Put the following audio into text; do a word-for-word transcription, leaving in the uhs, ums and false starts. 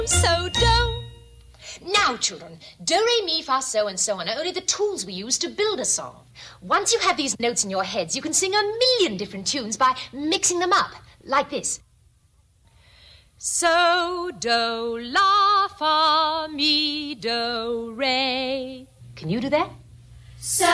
So, do. Now, children, do, re, mi, fa, so, and so on are only the tools we use to build a song. Once you have these notes in your heads, you can sing a million different tunes by mixing them up, like this. So, do, la, fa, mi, do, re. Can you do that? So